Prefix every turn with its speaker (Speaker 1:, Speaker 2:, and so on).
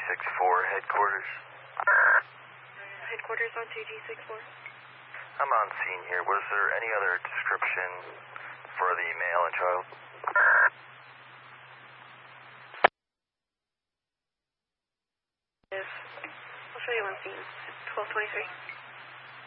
Speaker 1: headquarters.
Speaker 2: Headquarters on 2G64.
Speaker 1: I'm on scene here. Was there any other description for the male and child?
Speaker 2: Yes. I'll show you on scene. 1223.